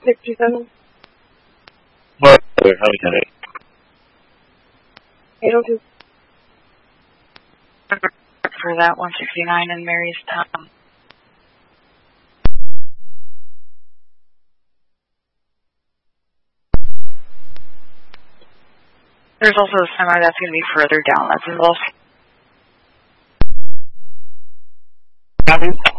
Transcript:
627. How many today? 802. For that 169 in Mary's Town. There's also a semi that's going to be further down. That's involved.